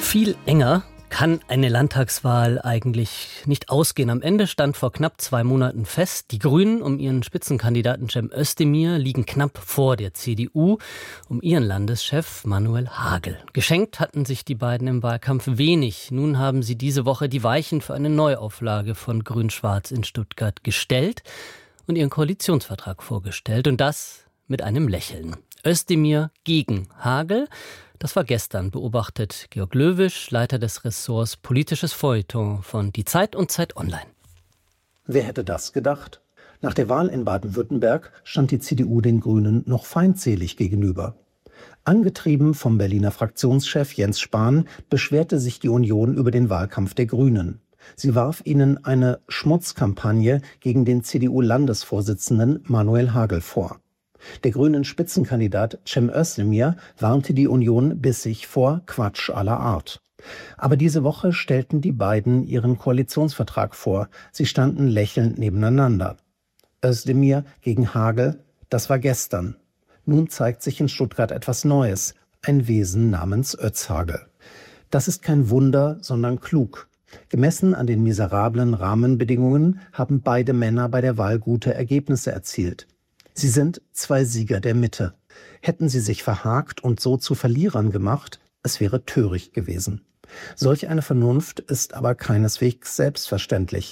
Viel enger kann eine Landtagswahl eigentlich nicht ausgehen. Am Ende stand vor knapp 2 Monaten fest, die Grünen um ihren Spitzenkandidaten Cem Özdemir liegen knapp vor der CDU um ihren Landeschef Manuel Hagel. Geschenkt hatten sich die beiden im Wahlkampf wenig. Nun haben sie diese Woche die Weichen für eine Neuauflage von Grün-Schwarz in Stuttgart gestellt und ihren Koalitionsvertrag vorgestellt. Und das mit einem Lächeln. Özdemir gegen Hagel. Das war gestern, beobachtet Georg Löwisch, Leiter des Ressorts Politisches Feuilleton von Die Zeit und Zeit Online. Wer hätte das gedacht? Nach der Wahl in Baden-Württemberg stand die CDU den Grünen noch feindselig gegenüber. Angetrieben vom Berliner Fraktionschef Jens Spahn beschwerte sich die Union über den Wahlkampf der Grünen. Sie warf ihnen eine Schmutzkampagne gegen den CDU-Landesvorsitzenden Manuel Hagel vor. Der grünen Spitzenkandidat Cem Özdemir warnte die Union bissig vor Quatsch aller Art. Aber diese Woche stellten die beiden ihren Koalitionsvertrag vor. Sie standen lächelnd nebeneinander. Özdemir gegen Hagel, das war gestern. Nun zeigt sich in Stuttgart etwas Neues, ein Wesen namens Özhagel. Das ist kein Wunder, sondern klug. Gemessen an den miserablen Rahmenbedingungen haben beide Männer bei der Wahl gute Ergebnisse erzielt. Sie sind 2 Sieger der Mitte. Hätten sie sich verhakt und so zu Verlierern gemacht, es wäre töricht gewesen. Solch eine Vernunft ist aber keineswegs selbstverständlich.